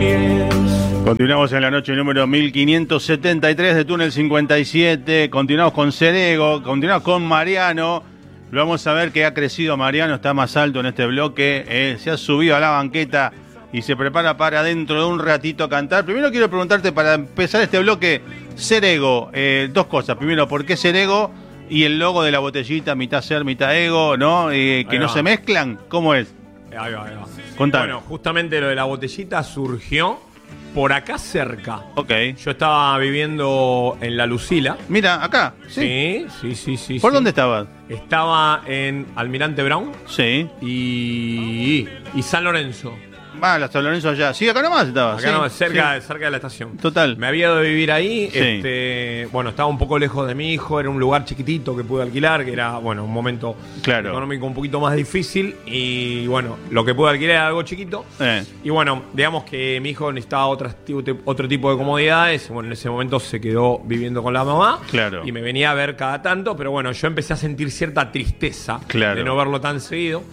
pies. Continuamos en la noche número 1573 de Túnel 57. Continuamos con Cerego, continuamos con Mariano. Lo vamos a ver que ha crecido Mariano, está más alto en este bloque. Se ha subido a la banqueta y se prepara para dentro de un ratito cantar. Primero quiero preguntarte, para empezar este bloque, Cerego, dos cosas. Primero, ¿por qué Cerego? Y el logo de la botellita, mitad ser, mitad ego, ¿no? Que no se mezclan. ¿Cómo es? Ahí va. Contame. Bueno, justamente lo de la botellita surgió por acá cerca. Ok. Yo estaba viviendo en La Lucila. Mira, acá. Sí. ¿Por dónde estabas? Estaba en Almirante Brown Sí. y San Lorenzo. La San Lorenzo allá. Sí, acá nomás estabas. Acá nomás, cerca de la estación. Total. Me había ido a vivir ahí. Sí. Bueno, estaba un poco lejos de mi hijo. Era un lugar chiquitito que pude alquilar, que era, bueno, un momento económico un poquito más difícil. Y bueno, lo que pude alquilar era algo chiquito. Y bueno, digamos que mi hijo necesitaba otro tipo de comodidades. Bueno, en ese momento se quedó viviendo con la mamá. Claro. Y me venía a ver cada tanto. Pero bueno, yo empecé a sentir cierta tristeza de no verlo tan seguido.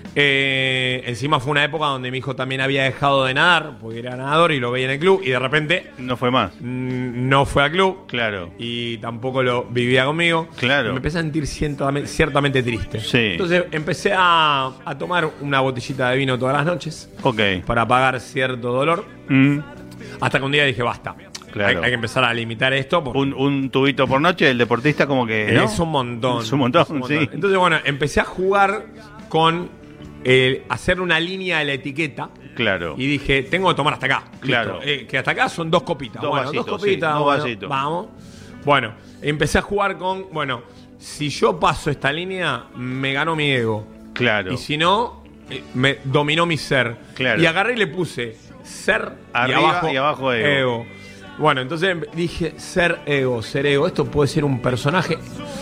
Encima fue una época donde mi hijo también había dejado de nadar, porque era nadador y lo veía en el club, y de repente no fue más. No fue al club. Claro. Y tampoco lo vivía conmigo. Claro. Y me empecé a sentir ciertamente triste. Sí. Entonces empecé a tomar una botellita de vino todas las noches. Ok. Para apagar cierto dolor. Hasta que un día dije, basta. Claro. Hay que empezar a limitar esto. Un tubito por noche, el deportista como que, ¿no? Es un montón. Es un montón, sí. Entonces, bueno, empecé a jugar con hacer una línea de la etiqueta. Claro. Y dije, tengo que tomar hasta acá. Claro. Que hasta acá son 2 copitas. Dos vasitos, dos copitas. sí, dos vasitos. Vamos. Bueno, empecé a jugar con, si yo paso esta línea, me ganó mi ego. Claro. Y si no, me dominó mi ser. Claro. Y agarré y le puse ser arriba y abajo ego. Bueno, entonces dije, ser ego. Esto puede ser un personaje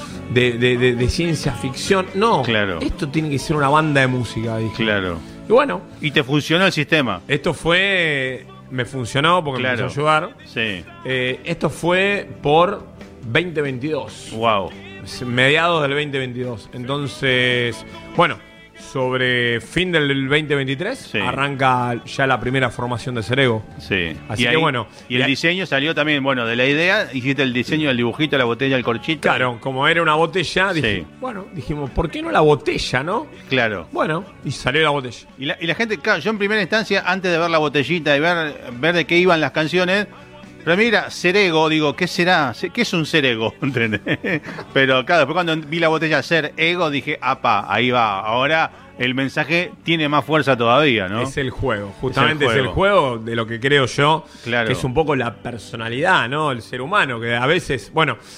de ciencia ficción. No, claro. Esto tiene que ser una banda de música, dije. Claro. Y bueno. Y te funcionó el sistema. Esto me funcionó porque me empezó a ayudar. Sí. Esto fue por 2022. Wow. Mediados del 2022. Entonces, bueno, sobre fin del 2023 arranca ya la primera formación de Cerego. Sí. Así que bueno. Y el diseño salió también, de la idea, hiciste el diseño del dibujito, la botella, el corchito. Claro, como era una botella, dijimos, ¿por qué no la botella, no? Claro. Bueno, y salió la botella. Y la gente, claro, yo en primera instancia, antes de ver la botellita y ver de qué iban las canciones, pero mira, Cerego, digo, ¿qué será? ¿Qué es un Cerego? ¿Entendés? Pero claro, después cuando vi la botella Ser Ego, dije, apa, ahí va. Ahora el mensaje tiene más fuerza todavía, ¿no? Es el juego, justamente es el juego de lo que creo yo, claro. Que es un poco la personalidad, ¿no? El ser humano, que a veces,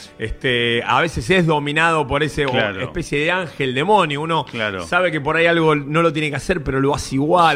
a veces es dominado por ese especie de ángel, demonio. Uno sabe que por ahí algo no lo tiene que hacer, pero lo hace igual,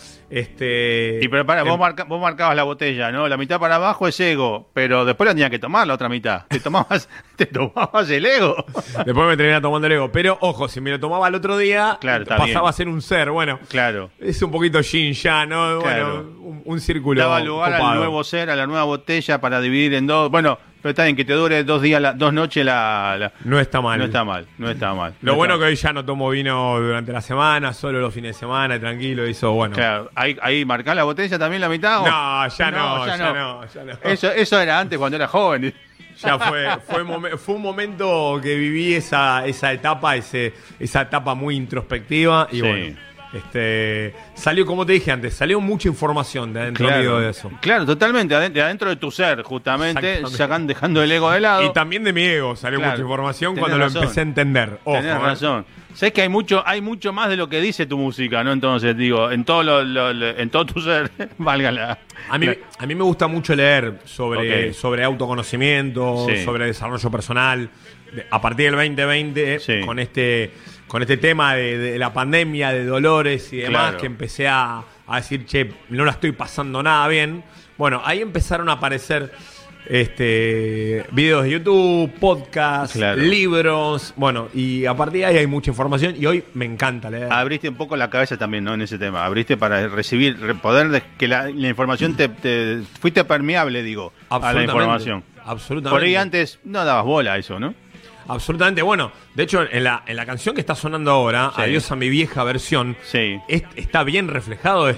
Y pero vos marcabas la botella, ¿no? La mitad para abajo es ego, pero después la tenías que tomar la otra mitad. Te tomabas el ego. Después me terminaba tomando el ego. Pero, ojo, si me lo tomaba el otro día, pasaba a ser un ser. Bueno, es un poquito yin ya, ¿no? Claro. Bueno, un círculo daba lugar ocupado. al nuevo ser, a la nueva botella para dividir en dos. Bueno, pero está bien, que te dure 2 días, 2 noches No está mal. No está mal. Lo bueno que hoy ya no tomo vino durante la semana, solo los fines de semana, tranquilo, eso bueno. Claro, ¿ahí marcás la botella también la mitad? ¿o? No, ya no. Eso era antes cuando era joven. Ya fue un momento que viví esa etapa, esa etapa muy introspectiva y bueno. Salió, como te dije antes, salió mucha información de adentro mío de eso. Claro, totalmente, de adentro de tu ser, justamente, dejando el ego de lado. Y también de mi ego salió mucha información cuando lo empecé a entender. Ojo, tenés razón. Sabés que hay mucho más de lo que dice tu música, ¿no? Entonces, digo, en todo tu ser, valga la... A mí me gusta mucho leer sobre autoconocimiento, sobre desarrollo personal. A partir del 2020, con este tema de la pandemia, de dolores y demás, que empecé a decir, no la estoy pasando nada bien. Bueno, ahí empezaron a aparecer videos de YouTube, podcasts, libros, y a partir de ahí hay mucha información y hoy me encanta leer. Abriste un poco la cabeza también, ¿no? En ese tema, abriste para que la información te fuiste permeable, digo, a la información. Absolutamente. Por ahí antes no dabas bola a eso, ¿no? Absolutamente, de hecho en la canción que está sonando ahora, Adiós a mi vieja versión, está bien reflejado esto.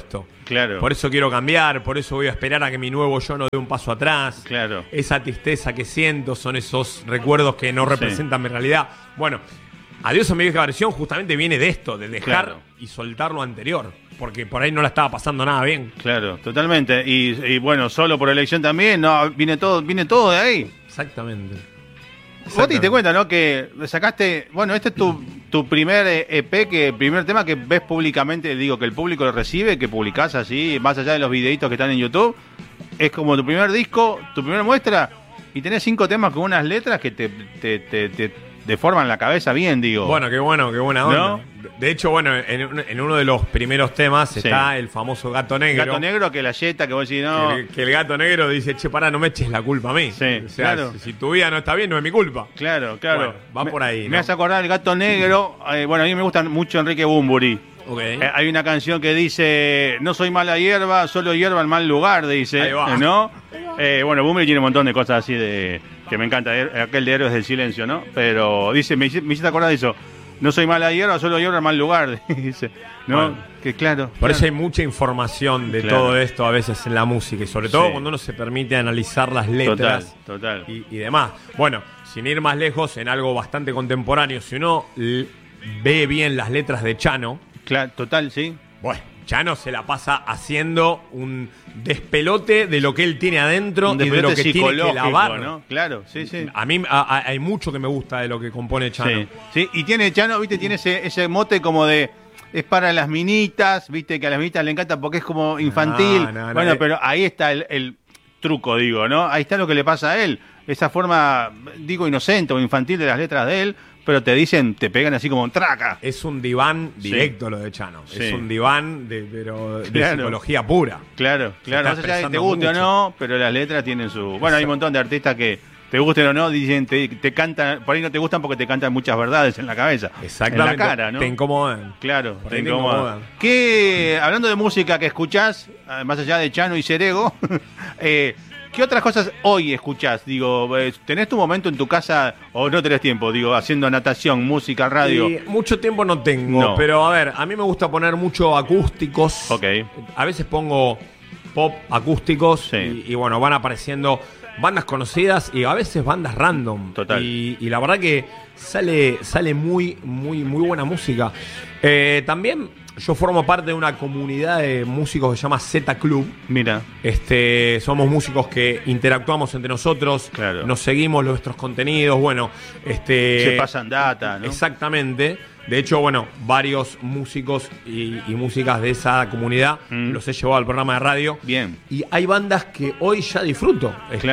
Claro. Por eso quiero cambiar, por eso voy a esperar a que mi nuevo yo no dé un paso atrás. Claro. Esa tristeza que siento son esos recuerdos que no representan mi realidad. Bueno, Adiós a mi vieja versión justamente viene de esto, de dejar y soltar lo anterior. Porque por ahí no la estaba pasando nada bien. Claro, totalmente. Y bueno, solo por elección también, no, viene todo de ahí. Exactamente. Vos te cuenta, ¿no? Que sacaste, bueno, este es tu primer EP, primer tema que ves públicamente, digo, que el público lo recibe, que publicás así, más allá de los videitos que están en YouTube. Es como tu primer disco, tu primera muestra, y tenés 5 temas con unas letras que te deforman la cabeza bien, digo. Bueno, qué buena onda. ¿No? De hecho, bueno, en uno de los primeros temas está el famoso Gato Negro. Gato Negro, que la yeta, que vos decís, no. Que el Gato Negro dice, che, pará, no me eches la culpa a mí. Sí, o sea, claro. Si tu vida no está bien, no es mi culpa. Claro. Bueno, va por ahí, ¿no? Me hace acordar el Gato Negro. Bueno, a mí me gusta mucho Enrique Bunbury. Okay. Hay una canción que dice, no soy mala hierba, solo hierba en mal lugar, dice. Ahí va. ¿No? Bueno, Bunbury tiene un montón de cosas así que me encanta, aquel de Héroes del Silencio, ¿no? Pero dice, me hiciste acordar de eso. No soy mala hierba, solo hierba en mal lugar, dice. ¿No? Bueno, que claro. Por eso hay mucha información de todo esto a veces en la música. Y sobre todo cuando uno se permite analizar las letras total. Y demás. Bueno, sin ir más lejos, en algo bastante contemporáneo, si uno ve bien las letras de Chano. Claro, total, sí. Bueno, Chano se la pasa haciendo un despelote de lo que él tiene adentro y de lo que tiene que lavar, ¿no? Claro, sí. A mí hay mucho que me gusta de lo que compone Chano. Sí, y tiene Chano, viste, tiene ese mote como de, es para las minitas, viste, que a las minitas le encanta porque es como infantil. Bueno, pero ahí está el truco, digo, ¿no? Ahí está lo que le pasa a él. Esa forma, digo, inocente o infantil de las letras de él. Pero te pegan así como traca. Es un diván directo lo de Chano. Es un diván de psicología pura. Claro. No sé si te guste o no, pero las letras tienen su... Bueno, hay un montón de artistas que te gusten o no, dicen, te cantan, por ahí no te gustan porque te cantan muchas verdades en la cabeza. Exactamente. En la cara, ¿no? Te incomodan. Claro, te incomodan. ¿Qué, hablando de música que escuchás, más allá de Chano y Serego, ¿qué otras cosas hoy escuchás? Digo, ¿tenés tu momento en tu casa o no tenés tiempo? Digo, haciendo natación, música, radio. Y mucho tiempo no tengo, pero a ver, a mí me gusta poner mucho acústicos. Ok. A veces pongo pop acústicos y bueno, van apareciendo bandas conocidas y a veces bandas random. Total. Y la verdad que sale muy buena música. También... Yo formo parte de una comunidad de músicos que se llama Z Club. Mira. Somos músicos que interactuamos entre nosotros, nos seguimos nuestros contenidos, bueno, se pasan data, ¿no? Exactamente. De hecho, bueno, varios músicos y músicas de esa comunidad los he llevado al programa de radio. Bien. Y hay bandas que hoy ya disfruto.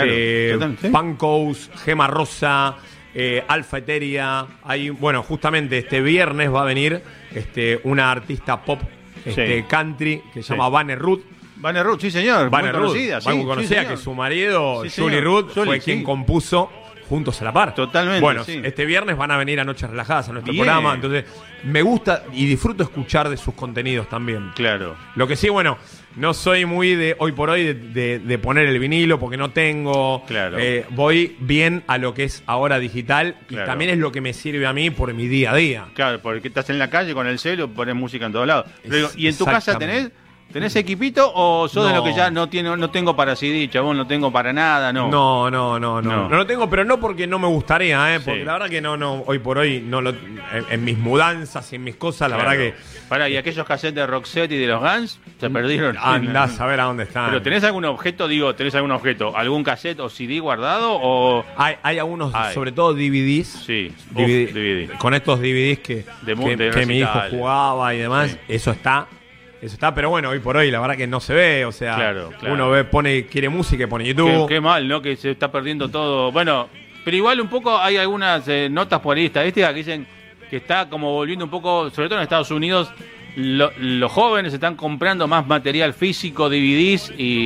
Pancos, Gema Rosa, Alfa Eteria. Bueno, justamente este viernes va a venir una artista pop country que se llama Vane Ruth. Vane Ruth, sí señor. Vane Ruth, muy conocida, que su marido, Julie Ruth, fue quien compuso Juntos a la Par. Totalmente. Bueno, este viernes van a venir a Noches Relajadas a nuestro programa. Entonces, me gusta y disfruto escuchar de sus contenidos también. Claro. Lo que sí, bueno, no soy muy de hoy por hoy de poner el vinilo porque no tengo. Claro. Voy bien a lo que es ahora digital y también es lo que me sirve a mí por mi día a día. Claro, porque estás en la calle con el celo, pones música en todos lados. Pero, ¿y en tu casa tenés equipito o sos de lo que ya no tengo para CD, chabón, no tengo para nada? No lo tengo, pero no porque no me gustaría, porque la verdad que no, hoy por hoy en mis mudanzas y en mis cosas, la verdad que... ¿Y aquellos cassettes de Roxette y de los Guns se perdieron? Andás a ver a dónde están. ¿Pero tenés algún objeto, algún cassette o CD guardado? O hay algunos, sobre todo DVDs. Sí, DVD. Con estos DVDs que mi hijo jugaba y demás, eso está, pero bueno, hoy por hoy la verdad que no se ve, o sea, uno quiere música y pone YouTube. Qué mal, ¿no? Que se está perdiendo todo. Bueno, pero igual un poco hay algunas notas por ahí estadísticas que dicen que está como volviendo un poco, sobre todo en Estados Unidos, los jóvenes están comprando más material físico, DVDs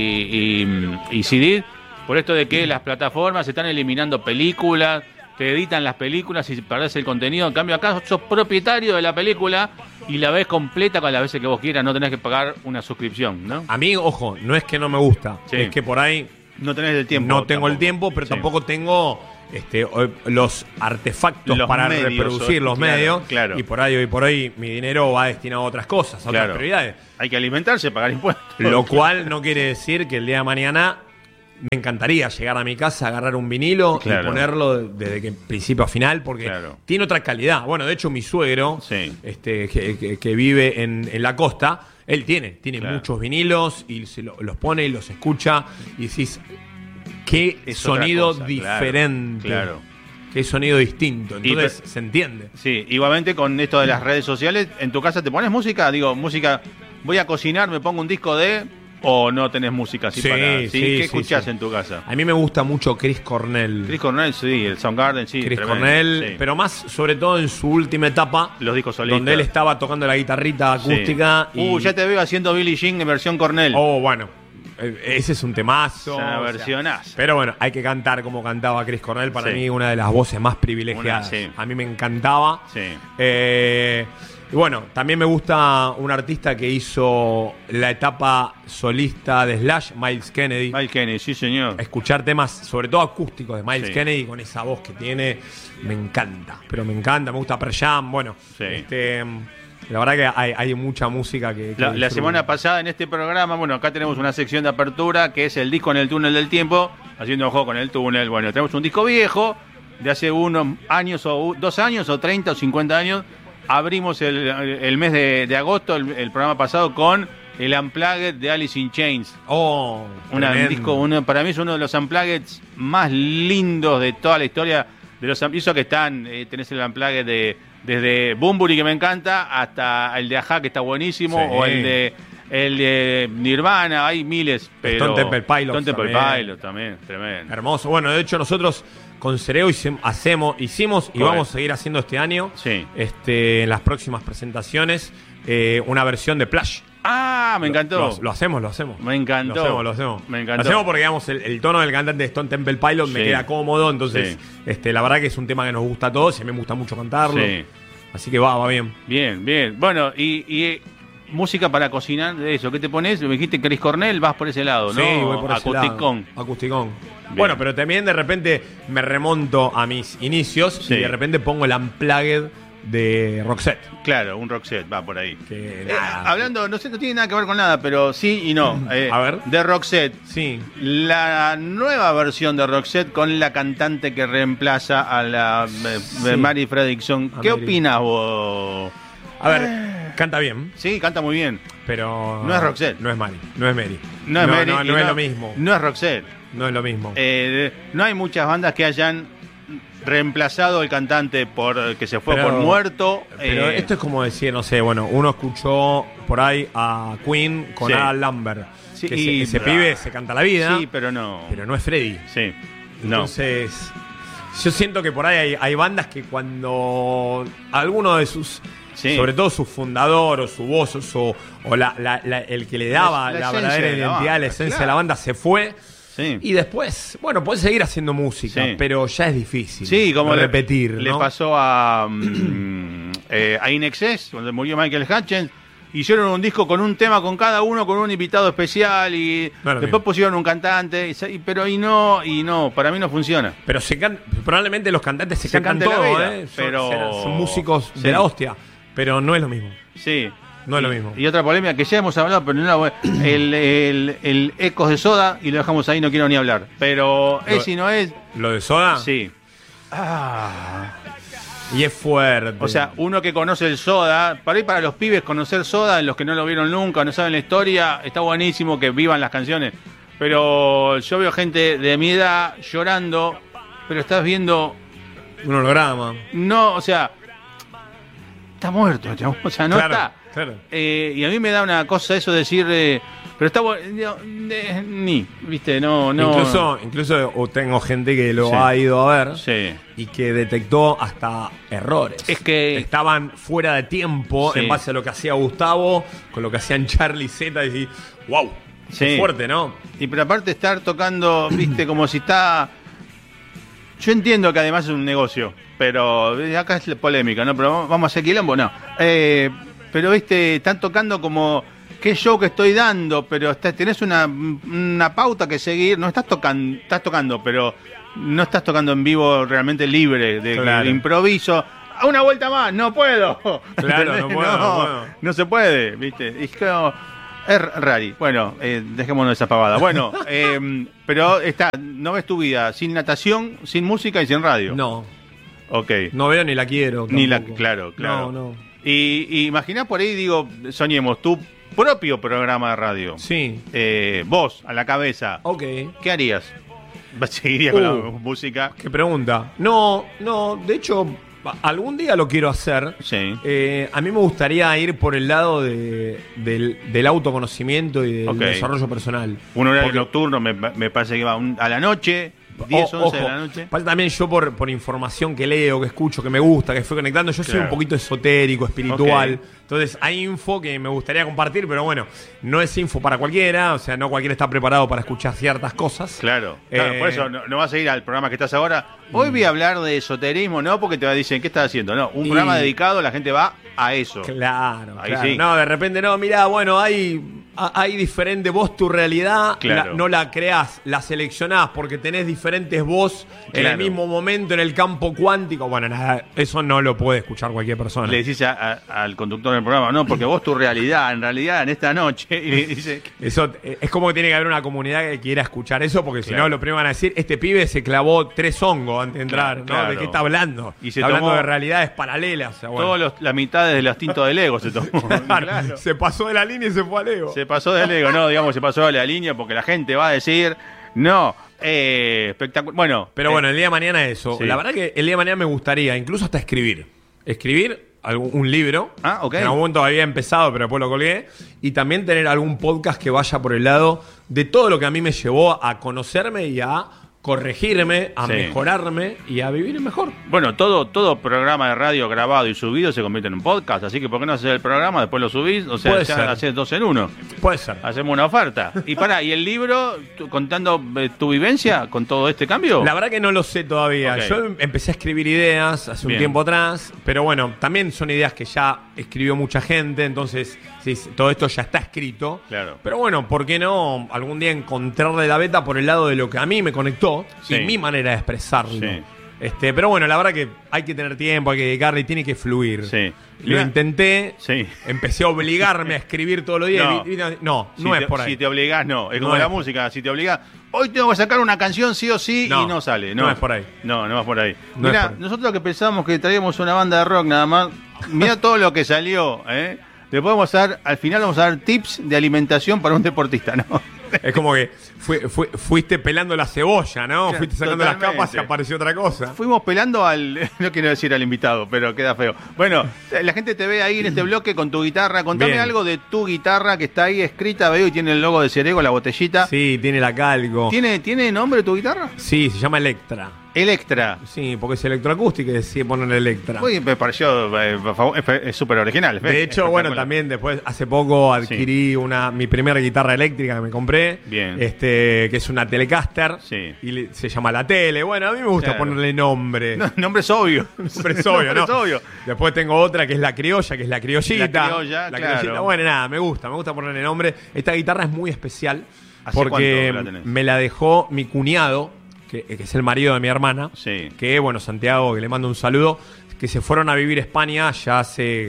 y CD, por esto de que las plataformas están eliminando películas, te editan las películas y perdés el contenido. En cambio acá sos propietario de la película y la ves completa con las veces que vos quieras, no tenés que pagar una suscripción, ¿no? A mí, ojo, no es que no me gusta, es que por ahí no tenés el tiempo. No tengo el tiempo, pero tampoco tengo los artefactos para reproducir los medios. Claro. Y por hoy mi dinero va destinado a otras cosas, a otras prioridades. Hay que alimentarse, pagar impuestos. Lo cual no quiere decir que el día de mañana me encantaría llegar a mi casa, agarrar un vinilo y ponerlo desde que principio a final, porque tiene otra calidad. Bueno, de hecho, mi suegro, que vive en la costa, él tiene muchos vinilos y los pone y los escucha y decís, qué sonido diferente. Qué sonido distinto. Entonces se entiende. Sí, igualmente con esto de las redes sociales, ¿en tu casa te pones música? Digo, música, voy a cocinar, me pongo un disco de... ¿O no tenés música así ¿Qué escuchás en tu casa? A mí me gusta mucho Chris Cornell. Chris Cornell, sí, el Soundgarden, sí. Chris Cornell, pero más sobre todo en su última etapa. Los discos solistas. Donde él estaba tocando la guitarrita acústica. Ya te veo haciendo Billie Jean en versión Cornell. Oh, bueno. Ese es un temazo. Es una versionazo. Pero bueno, hay que cantar como cantaba Chris Cornell. Para mí, una de las voces más privilegiadas. A mí me encantaba. Y bueno, también me gusta un artista que hizo la etapa solista de Slash, Miles Kennedy. Miles Kennedy, sí señor. Escuchar temas, sobre todo acústicos de Miles Kennedy, con esa voz que tiene, me encanta. Pero me encanta, me gusta Pearl Jam. Bueno, la verdad que hay mucha música que la semana pasada en este programa, bueno, acá tenemos una sección de apertura que es el disco en el túnel del tiempo, haciendo un juego con el túnel. Bueno, tenemos un disco viejo de hace unos años, o 2 años, o 30 o 50 años. Abrimos el mes de agosto, el programa pasado, con el Unplugged de Alice in Chains. Un disco, para mí es uno de los Unplugged más lindos de toda la historia de los Unplugged. Eso que están, tenés el Unplugged desde Bunbury, que me encanta, hasta el de Ajá, que está buenísimo, o el de Nirvana, hay miles. Pero Stone Temple Pilots también, tremendo. Hermoso. Bueno, de hecho nosotros con Cereo hicimos y vamos a seguir haciendo este año, en las próximas presentaciones, una versión de Plush. Me encantó. Lo hacemos. Me encantó. Lo hacemos. Me encantó. Lo hacemos porque, digamos, el tono del cantante de Stone Temple Pilots me queda cómodo. Entonces, la verdad que es un tema que nos gusta a todos y a mí me gusta mucho cantarlo. Así que va bien. Bien. Bueno, y música para cocinar, de eso. ¿Qué te pones? Me dijiste Chris Cornell, vas por ese lado, ¿no? Sí, voy por ese lado. Acusticón. Bueno, pero también de repente me remonto a mis inicios y de repente pongo el Unplugged de Roxette. Claro, un Roxette va por ahí. Hablando, no tiene nada que ver con nada, pero sí y no. A ver. De Roxette. Sí. La nueva versión de Roxette con la cantante que reemplaza a la Mary Fredriksson. ¿Qué opinas vos? A ver, canta bien. Sí, canta muy bien. Pero no es Roxette. No es Mary. No es Mary. No es Mary. No es lo mismo. No es Roxette. No es lo mismo. No hay muchas bandas que hayan reemplazado el cantante que se fue por muerto. Pero esto es como decir, no sé, bueno, uno escuchó por ahí a Queen con Adam Lambert. Sí, que ese pibe se canta la vida. Sí, pero no. Pero no es Freddy. Sí. Entonces, yo siento que por ahí hay bandas que cuando alguno de sus... sobre todo su fundador o su voz o el que le daba la verdadera identidad, la esencia de la banda se fue. Y después, bueno, puede seguir haciendo música, pero ya es difícil. Sí, como repetir. Le pasó a In Excess, cuando murió Michael Hutchence. Hicieron un disco con un tema con cada uno, con un invitado especial, y después pusieron un cantante, pero no, para mí no funciona. Pero probablemente los cantantes se cantan todo, pero son músicos de la hostia, pero no es lo mismo. Sí. No es lo mismo. Y otra polémica que ya hemos hablado, pero no el Ecos de Soda, y lo dejamos ahí, no quiero ni hablar. Pero no es. ¿Lo de Soda? Sí. Y es fuerte. O sea, uno que conoce el Soda, para los pibes conocer Soda, los que no lo vieron nunca, no saben la historia, está buenísimo que vivan las canciones. Pero yo veo gente de mi edad llorando, pero estás viendo un holograma. No, o sea, está muerto, chabón. O sea, no está. Claro. Y a mí me da una cosa eso de decir, pero está bueno, viste, no. Incluso tengo gente que lo ha ido a ver y que detectó hasta errores. Es que estaban fuera de tiempo en base a lo que hacía Gustavo, con lo que hacían Charlie Z, y decís, wow, qué fuerte, ¿no? Y pero aparte estar tocando, viste, como si está... Yo entiendo que además es un negocio, pero acá es polémica, ¿no? Pero vamos a hacer quilombo, no. Pero, viste, están tocando como qué show que estoy dando, pero tenés una pauta que seguir, no estás tocando, pero no estás tocando en vivo realmente libre, de improviso. ¡A una vuelta más! ¡No puedo! Claro, no puedo. No se puede, ¿viste? Es rari. Bueno, dejémonos de esa pavada. Bueno, pero no ves tu vida sin natación, sin música y sin radio. No. Ok. No veo ni la quiero. Claro. No. Y imaginá por ahí, digo, soñemos, tu propio programa de radio. Sí. Vos, a la cabeza. Ok. ¿Qué harías? ¿Seguirías con la música? Qué pregunta. No, de hecho, algún día lo quiero hacer. Sí. A mí me gustaría ir por el lado del autoconocimiento y del desarrollo personal. Un horario nocturno me parece que va a la noche. 10, 11 de la noche. Pasa también yo por información que leo, que escucho, que me gusta, que fui conectando. Yo soy un poquito esotérico, espiritual. Okay. Entonces hay info que me gustaría compartir, pero bueno, no es info para cualquiera. O sea, no cualquiera está preparado para escuchar ciertas cosas. Claro, por eso no vas a ir al programa que estás ahora. Hoy voy a hablar de esoterismo, no porque te dicen, ¿qué estás haciendo? No, un programa dedicado, la gente va a eso. Claro, ahí claro. Sí. No, de repente no, mirá, bueno, hay diferente vos, tu realidad, no la creás, la seleccionás porque tenés diferentes vos en el mismo momento en el campo cuántico. Bueno, nada, eso no lo puede escuchar cualquier persona. Le decís al conductor del programa, no, porque vos tu realidad, en realidad, en esta noche, y le dice... Eso es como que tiene que haber una comunidad que quiera escuchar eso, porque si no, lo primero van a decir, este pibe se clavó 3 hongos antes de entrar, ¿no? ¿De qué está hablando? Y se está hablando tomó de realidades paralelas. O sea, bueno. La mitad de los tintos del ego se tomó. Claro. Se pasó de la línea y se fue al ego. Se pasó del ego, no, digamos, se pasó de la línea porque la gente va a decir, no, espectacular. Bueno. Pero bueno, el día de mañana eso. Sí. La verdad que el día de mañana me gustaría incluso hasta escribir un libro. Okay. En algún momento había empezado, pero después lo colgué. Y también tener algún podcast que vaya por el lado de todo lo que a mí me llevó a conocerme y a corregirme, a mejorarme y a vivir mejor. Bueno, todo programa de radio grabado y subido se convierte en un podcast, así que ¿por qué no haces el programa, después lo subís? O sea, ya haces 2 en 1. Puede ser. Hacemos una oferta. ¿Y el libro contando tu vivencia con todo este cambio? La verdad que no lo sé todavía. Okay. Yo empecé a escribir ideas hace un tiempo atrás, pero bueno, también son ideas que ya escribió mucha gente, entonces todo esto ya está escrito. Claro. Pero bueno, ¿por qué no algún día encontrarle la beta por el lado de lo que a mí me conectó y mi manera de expresarlo? Sí. Pero bueno, la verdad que hay que tener tiempo, hay que dedicarle y tiene que fluir. Sí. Lo intenté, empecé a obligarme a escririr todos los días. No es por ahí. Si te obligás, no. Es como la música, si te obligás, hoy tengo que sacar una canción sí o sí y no sale. No es por ahí. No vas por ahí. Mirá, nosotros que pensábamos que traíamos una banda de rock nada más, mirá todo lo que salió, Después al final vamos a dar tips de alimentación para un deportista, ¿no? Es como que fuiste pelando la cebolla, ¿no? Claro, fuiste sacando las capas y apareció otra cosa. Fuimos pelando no quiero decir al invitado, pero queda feo. Bueno, la gente te ve ahí en este bloque con tu guitarra. Contame algo de tu guitarra que está ahí escrita, veo, y tiene el logo de Cerego, la botellita. Sí, tiene la calco. ¿Tiene nombre tu guitarra? Sí, se llama Electra. Electra. Sí, porque es electroacústica y decide poner Electra. Uy, me pareció es súper original. De hecho, bueno, también después, hace poco adquirí mi primera guitarra eléctrica que me compré. Bien. Que es una Telecaster. Sí. Y se llama La Tele. Bueno, a mí me gusta ponerle nombre. No, nombre es obvio. Nombre es obvio, ¿no? Es obvio. Después tengo otra que es La Criolla, que es la criollita. La criollita. Bueno, nada, me gusta ponerle nombre. Esta guitarra es muy especial porque me la dejó mi cuñado, que es el marido de mi hermana, que bueno, Santiago, que le mando un saludo, que se fueron a vivir a España ya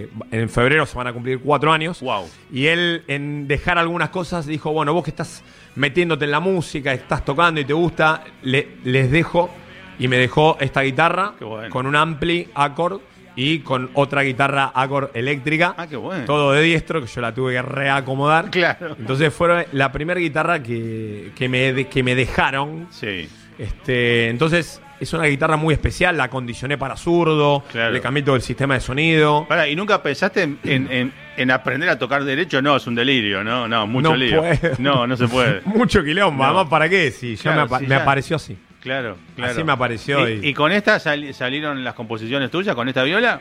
en febrero se van a cumplir 4 años. Wow. Y él, en dejar algunas cosas, dijo, bueno, vos que estás metiéndote en la música, estás tocando y te gusta, les dejo, y me dejó esta guitarra con un ampli Accord y con otra guitarra Accord eléctrica. Qué bueno. Todo de diestro, que yo la tuve que reacomodar. Claro. Entonces fue la primera guitarra que me dejaron. Sí. Entonces es una guitarra muy especial, la acondicioné para zurdo, le cambié todo el sistema de sonido. ¿Y nunca pensaste en aprender a tocar derecho? No, es un delirio, no, mucho lío. No se puede. Mucho quilombo, además, ¿para qué? Sí, me apareció así. Claro. Así me apareció. ¿Y con esta salieron las composiciones tuyas, con esta viola?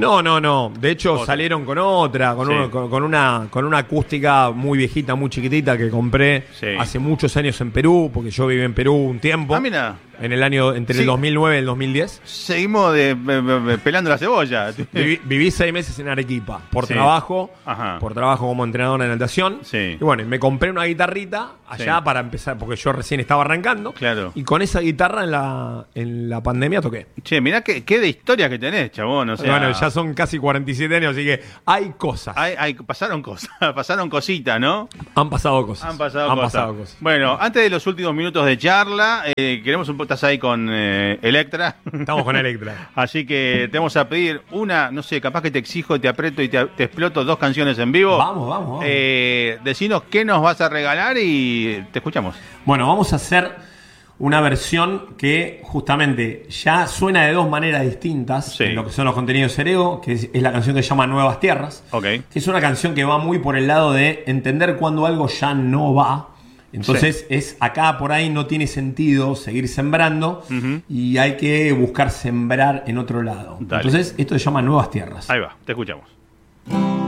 No. De hecho, salieron con otra, con una acústica muy viejita, muy chiquitita que compré hace muchos años en Perú, porque yo viví en Perú un tiempo. Mira. en el año entre el 2009 y el 2010. Seguimos pelando la cebolla. Viví 6 meses en Arequipa por trabajo, por trabajo como entrenador de natación. Sí. Y bueno, me compré una guitarrita allá para empezar, porque yo recién estaba arrancando. Claro. Y con esa guitarra en la pandemia toqué. Che, mirá qué de historia que tenés, chabón. O sea, bueno, ya son casi 47 años, así que hay cosas. Pasaron cosas, pasaron cositas, ¿no? Han pasado cosas. Han pasado cosas. Bueno, antes de los últimos minutos de charla, queremos un poco, estás ahí con Electra. Estamos con Electra. Así que te vamos a pedir una, no sé, capaz que te exijo, te aprieto y te exploto 2 canciones en vivo. Vamos. Decinos qué nos vas a regalar y te escuchamos. Bueno, vamos a hacer una versión que justamente ya suena de 2 maneras distintas en lo que son los contenidos de Cerego, que es la canción que se llama Nuevas Tierras. Que es una canción que va muy por el lado de entender cuando algo ya no va. Entonces es acá por ahí no tiene sentido seguir sembrando y hay que buscar sembrar en otro lado. Dale. Entonces esto se llama Nuevas Tierras. Ahí va, te escuchamos.